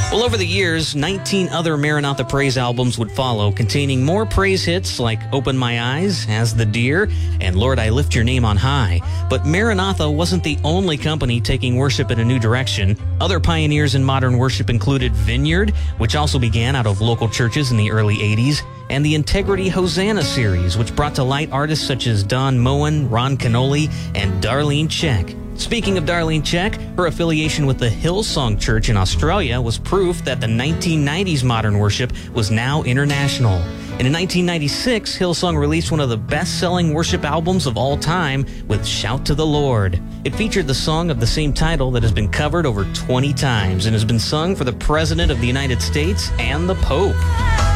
Well, over the years, 19 other Maranatha Praise albums would follow, containing more praise hits like Open My Eyes, As the Deer, and Lord, I Lift Your Name on High. But Maranatha wasn't the only company taking worship in a new direction. Other pioneers in modern worship included Vineyard, which also began out of local churches in the early 80s, and the Integrity Hosanna series, which brought to light artists such as Don Moen, Ron Canoli, and Darlene Zschech. Speaking of Darlene Zschech, her affiliation with the Hillsong Church in Australia was proof that the 1990s modern worship was now international. And in 1996, Hillsong released one of the best-selling worship albums of all time with Shout to the Lord. It featured the song of the same title that has been covered over 20 times and has been sung for the President of the United States and the Pope.